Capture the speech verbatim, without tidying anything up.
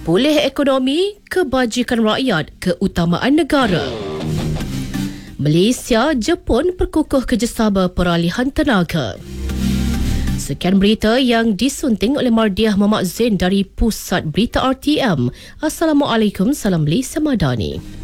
Pulih ekonomi, kebajikan rakyat, keutamaan negara. Malaysia, Jepun perkukuh kerjasama peralihan tenaga. Sekian berita yang disunting oleh Mardiah Mamak Zain dari Pusat Berita R T M. Assalamualaikum, salam Malaysia Madani.